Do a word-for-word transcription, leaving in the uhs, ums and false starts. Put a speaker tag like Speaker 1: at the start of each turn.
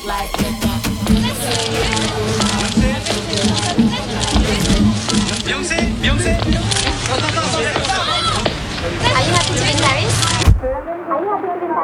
Speaker 1: like that.
Speaker 2: Beyonce, Beyonce.
Speaker 1: Are you happy to be in Paris? Are you happy to be in